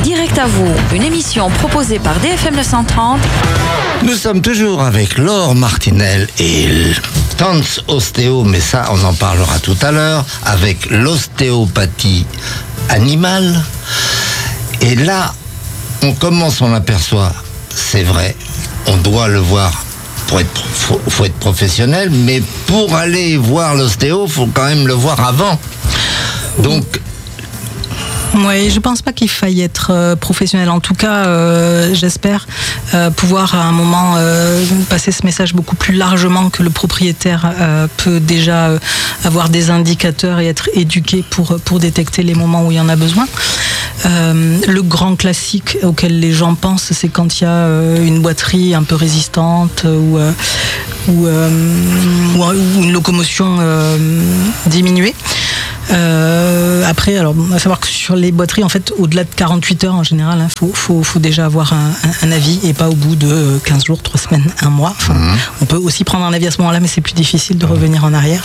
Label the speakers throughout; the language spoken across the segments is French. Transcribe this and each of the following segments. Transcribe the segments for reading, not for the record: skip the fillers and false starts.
Speaker 1: Direct à vous, une émission proposée par DFM 930.
Speaker 2: Nous sommes toujours avec Laure Martinel et Tanz Ostéo, mais ça on en parlera tout à l'heure, avec l'ostéopathie animale. Et là, on aperçoit, c'est vrai, on doit le voir. Faut être professionnel, mais pour aller voir l'ostéo, faut quand même le voir avant. Donc,
Speaker 3: oui, je pense pas qu'il faille être professionnel. En tout cas, j'espère pouvoir à un moment passer ce message beaucoup plus largement, que le propriétaire peut déjà avoir des indicateurs et être éduqué pour détecter les moments où il y en a besoin. Le grand classique auquel les gens pensent, c'est quand il y a une boiterie un peu résistante ou une locomotion diminuée. Après, alors, on va savoir que sur les boiteries, en fait, au-delà de 48 heures en général, faut déjà avoir un avis, et pas au bout de 15 jours, 3 semaines, 1 mois. Enfin, on peut aussi prendre un avis à ce moment-là, mais c'est plus difficile de revenir en arrière.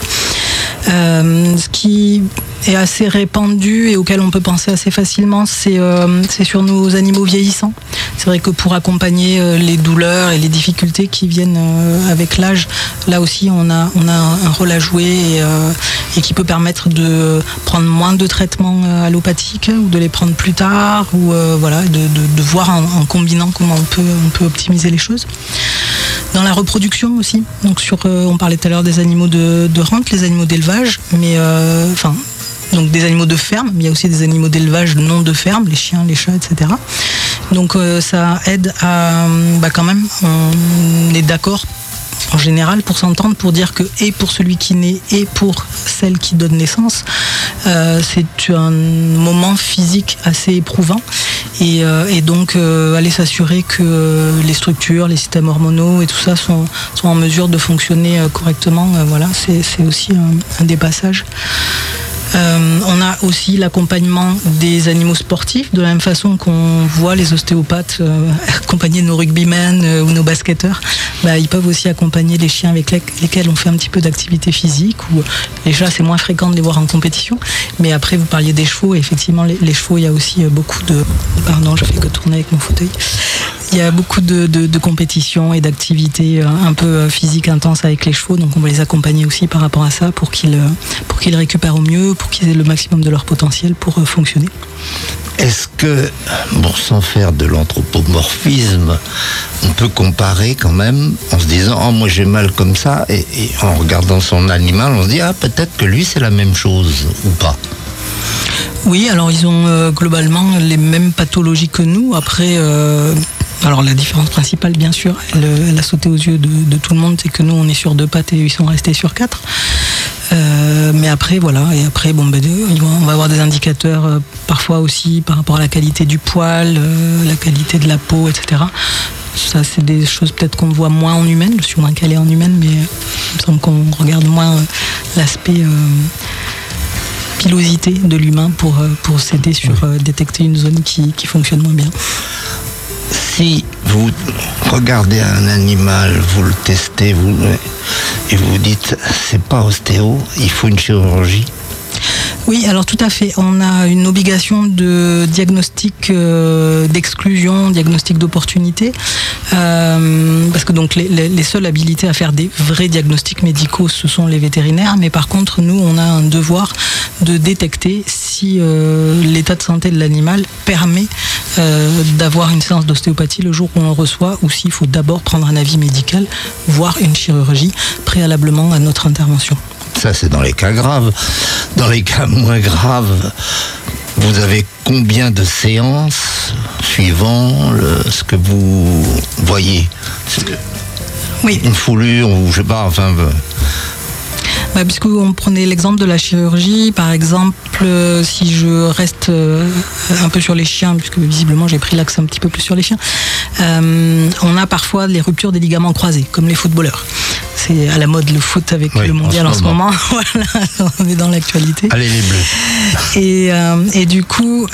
Speaker 3: Ce qui est assez répandu et auquel on peut penser assez facilement, c'est sur nos animaux vieillissants. C'est vrai que pour accompagner les douleurs et les difficultés qui viennent avec l'âge, là aussi on a un rôle à jouer et qui peut permettre de prendre moins de traitements allopathiques ou de les prendre plus tard, ou voilà, de voir en combinant comment on peut optimiser les choses. Dans la reproduction aussi, donc on parlait tout à l'heure des animaux de rente, les animaux d'élevage, mais donc des animaux de ferme, mais il y a aussi des animaux d'élevage non de ferme, les chiens, les chats, etc. Donc ça aide à, quand même, on est d'accord en général pour s'entendre, pour dire que, et pour celui qui naît et pour celle qui donne naissance, c'est un moment physique assez éprouvant, et donc aller s'assurer que les structures, les systèmes hormonaux et tout ça sont en mesure de fonctionner correctement, voilà, c'est aussi un des passages. On a aussi l'accompagnement des animaux sportifs, de la même façon qu'on voit les ostéopathes accompagner nos rugbymen ou nos basketteurs. Ils peuvent aussi accompagner les chiens avec lesquels on fait un petit peu d'activité physique, ou les chats, c'est moins fréquent de les voir en compétition. Mais après, vous parliez des chevaux, et effectivement les chevaux, il y a aussi beaucoup de... Pardon, je fais que tourner avec mon fauteuil. Il y a beaucoup de compétitions et d'activités un peu physiques intenses avec les chevaux, donc on va les accompagner aussi par rapport à ça pour qu'ils récupèrent au mieux, pour qu'ils aient le maximum de leur potentiel pour fonctionner.
Speaker 2: Est-ce que, sans faire de l'anthropomorphisme, on peut comparer quand même en se disant « Oh, moi j'ai mal comme ça » et en regardant son animal, on se dit « Ah, peut-être que lui c'est la même chose » ou pas?
Speaker 3: Oui, alors ils ont globalement les mêmes pathologies que nous. Après... Alors la différence principale, bien sûr, elle a sauté aux yeux de tout le monde, c'est que nous on est sur 2 pattes et eux ils sont restés sur 4. Mais après voilà, et après on va avoir des indicateurs parfois aussi par rapport à la qualité du poil, la qualité de la peau, etc. Ça c'est des choses peut-être qu'on voit moins en humaine. Je suis moins calée en humaine, mais il me semble qu'on regarde moins l'aspect pilosité de l'humain pour s'aider sur détecter une zone qui fonctionne moins bien.
Speaker 2: Si vous regardez un animal, vous le testez, et vous dites c'est pas ostéo, il faut une chirurgie.
Speaker 3: Oui, alors tout à fait. On a une obligation de diagnostic d'exclusion, diagnostic d'opportunité, parce que donc les seuls habilités à faire des vrais diagnostics médicaux, ce sont les vétérinaires. Mais par contre, nous, on a un devoir de détecter si l'état de santé de l'animal permet d'avoir une séance d'ostéopathie le jour où on le reçoit, ou s'il faut d'abord prendre un avis médical, voire une chirurgie préalablement à notre intervention.
Speaker 2: Ça, c'est dans les cas graves. Dans les cas moins graves, vous avez combien de séances suivant ce que vous voyez?
Speaker 3: Oui.
Speaker 2: Une foulure, ou je sais pas, enfin...
Speaker 3: Puisqu'on prenait l'exemple de la chirurgie, par exemple, si je reste un peu sur les chiens, puisque visiblement j'ai pris l'axe un petit peu plus sur les chiens, on a parfois les ruptures des ligaments croisés, comme les footballeurs. C'est à la mode le foot avec le mondial en ce moment. Voilà, on est dans l'actualité.
Speaker 2: Allez les Bleus.
Speaker 3: Et du coup,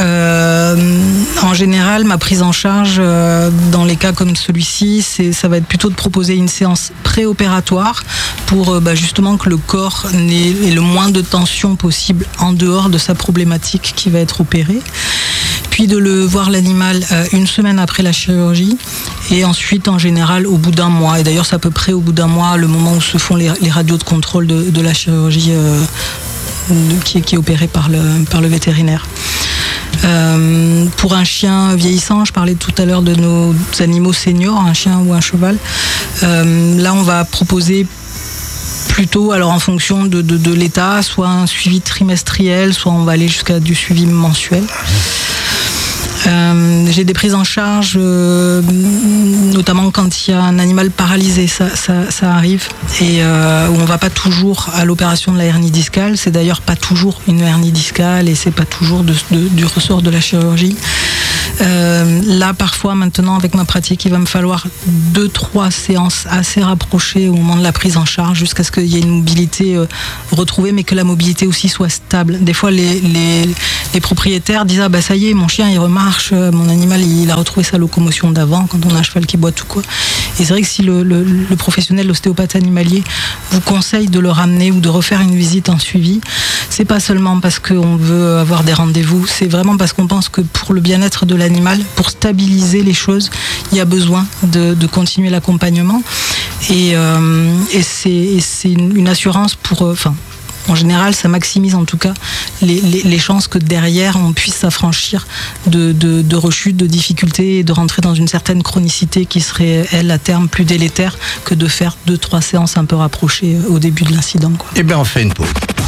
Speaker 3: en général, ma prise en charge dans les cas comme celui-ci, ça va être plutôt de proposer une séance préopératoire pour justement que le corps n'ait le moins de tension possible en dehors de sa problématique qui va être opérée. puis de le voir l'animal une semaine après la chirurgie, et ensuite en général au bout d'un mois. Et d'ailleurs c'est à peu près au bout d'un mois, le moment où se font les radios de contrôle de la chirurgie qui est opérée par le vétérinaire. Pour un chien vieillissant, je parlais tout à l'heure de nos animaux seniors, un chien ou un cheval. Là, on va proposer plutôt, alors en fonction de l'état, soit un suivi trimestriel, soit on va aller jusqu'à du suivi mensuel. J'ai des prises en charge, notamment quand il y a un animal paralysé, ça arrive, et où on va pas toujours à l'opération de la hernie discale. C'est d'ailleurs pas toujours une hernie discale, et c'est pas toujours du ressort de la chirurgie. Là, parfois, maintenant, avec ma pratique, il va me falloir 2-3 séances assez rapprochées au moment de la prise en charge, jusqu'à ce qu'il y ait une mobilité retrouvée, mais que la mobilité aussi soit stable. Des fois, les propriétaires disent « Ah bah ça y est, mon chien il remarche, mon animal il a retrouvé sa locomotion d'avant », quand on a un cheval qui boite ou quoi. Et c'est vrai que si le professionnel, l'ostéopathe animalier, vous conseille de le ramener ou de refaire une visite en suivi, c'est pas seulement parce qu'on veut avoir des rendez-vous, c'est vraiment parce qu'on pense que pour le bien-être de l'animal, pour stabiliser les choses, il y a besoin de continuer l'accompagnement. Et c'est une assurance pour... en général, ça maximise en tout cas les chances que derrière on puisse s'affranchir de rechutes, de difficultés, et de rentrer dans une certaine chronicité qui serait, elle, à terme plus délétère que de faire 2-3 séances un peu rapprochées au début de l'incident, quoi.
Speaker 2: Eh bien, on fait une pause.